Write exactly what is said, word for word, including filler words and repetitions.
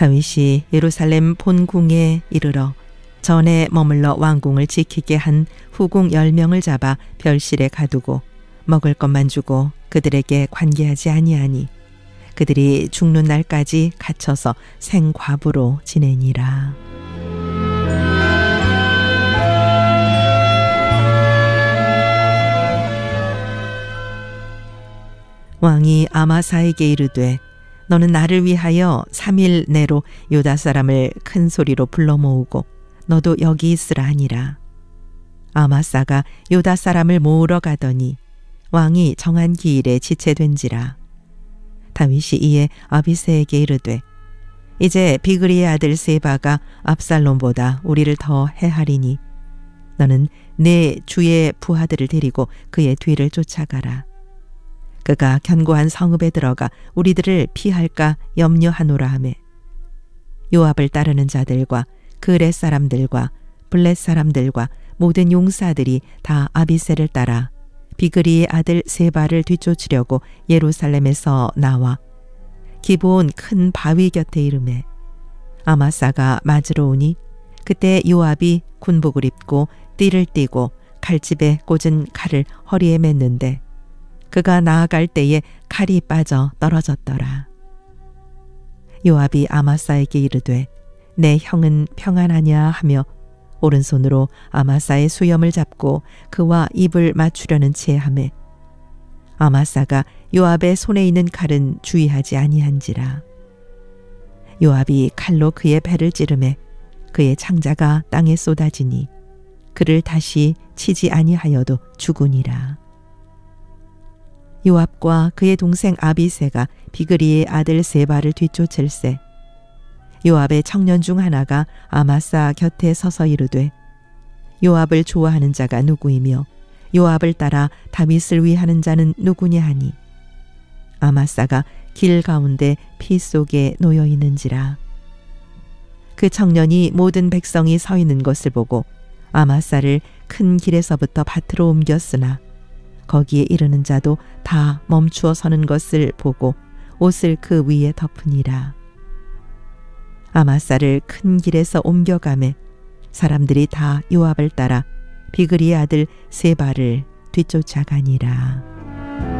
다윗이 예루살렘 본궁에 이르러 전에 머물러 왕궁을 지키게 한 후궁 열 명을 잡아 별실에 가두고 먹을 것만 주고 그들에게 관계하지 아니하니 그들이 죽는 날까지 갇혀서 생과부로 지내니라. 왕이 아마사에게 이르되 너는 나를 위하여 삼 일 내로 유다 사람을 큰 소리로 불러 모으고 너도 여기 있으라 하니라. 아마사가 유다 사람을 모으러 가더니 왕이 정한 기일에 지체된지라. 다윗이 이에 아비새에게 이르되 이제 비그리의 아들 세바가 압살롬보다 우리를 더 해하리니 너는 내 주의 부하들을 데리고 그의 뒤를 쫓아가라. 그가 견고한 성읍에 들어가 우리들을 피할까 염려하노라 하매 요압을 따르는 자들과 그렛 사람들과 블렛 사람들과 모든 용사들이 다 아비새를 따라 비그리의 아들 세바를 뒤쫓으려고 예루살렘에서 나와 기브온 큰 바위 곁에 이르매 아마사가 맞으러 오니 그때 요압이 군복을 입고 띠를 띠고 칼집에 꽂은 칼을 허리에 맸는데 그가 나아갈 때에 칼이 빠져 떨어졌더라. 요압이 아마사에게 이르되 내 형은 평안하냐 하며 오른손으로 아마사의 수염을 잡고 그와 입을 맞추려는 채 하매 아마사가 요압의 손에 있는 칼은 주의하지 아니한지라. 요압이 칼로 그의 배를 찌르매 그의 창자가 땅에 쏟아지니 그를 다시 치지 아니하여도 죽으니라. 요압과 그의 동생 아비새가 비그리의 아들 세바를 뒤쫓을세 요압의 청년 중 하나가 아마사 곁에 서서 이르되 요압을 좋아하는 자가 누구이며 요압을 따라 다윗을 위하는 자는 누구냐 하니 아마사가 길 가운데 피 속에 놓여 있는지라. 그 청년이 모든 백성이 서 있는 것을 보고 아마사를 큰 길에서부터 밭으로 옮겼으나 거기에 이르는 자도 다 멈추어 서는 것을 보고 옷을 그 위에 덮으니라. 아마사를 큰 길에서 옮겨가매 사람들이 다 요압을 따라 비그리의 아들 세바를 뒤쫓아가니라.